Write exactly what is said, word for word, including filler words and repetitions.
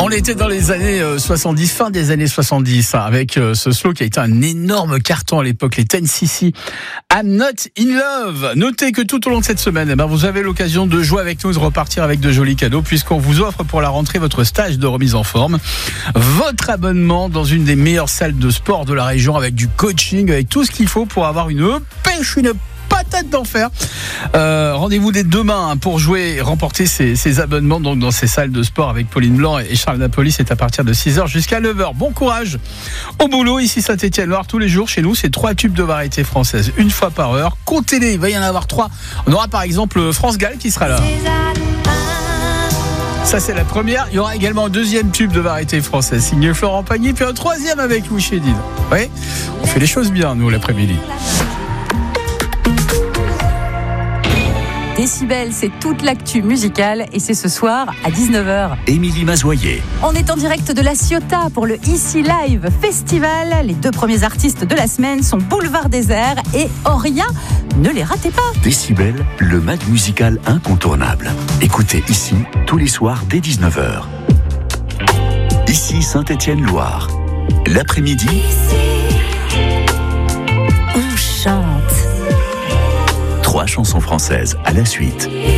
On était dans les années soixante-dix, fin des années soixante-dix, hein, avec euh, ce slow qui a été un énorme carton à l'époque, les ten C C. I'm not in love. Notez que tout au long de cette semaine, eh ben, vous avez l'occasion de jouer avec nous, de repartir avec de jolis cadeaux, puisqu'on vous offre pour la rentrée votre stage de remise en forme, votre abonnement dans une des meilleures salles de sport de la région, avec du coaching, avec tout ce qu'il faut pour avoir une pêche, une patate d'enfer. Euh, rendez-vous dès demain hein, pour jouer et remporter ces, ces abonnements donc dans ces salles de sport avec Pauline Blanc et Charles Napoli. C'est à partir de six heures jusqu'à neuf heures. Bon courage au boulot ici Saint-Étienne-Loire. Tous les jours chez nous, c'est trois tubes de variété française, une fois par heure. Comptez-les, il va y en avoir trois. On aura par exemple France Gall qui sera là. Ça c'est la première. Il y aura également un deuxième tube de variété française signé Florent Pagny, puis un troisième avec Louis Chédid. Oui, on fait les choses bien nous l'après-midi. Décibel, c'est toute l'actu musicale et c'est ce soir à dix-neuf heures. Émilie Mazoyer. On est en direct de la Ciotat pour le Ici Live Festival. Les deux premiers artistes de la semaine sont Boulevard Désert et Oria. Ne les ratez pas. Décibel, le mag musical incontournable. Écoutez ici tous les soirs dès dix-neuf heures. Ici Saint-Étienne-Loire. L'après-midi, on chante. trois chansons françaises à la suite.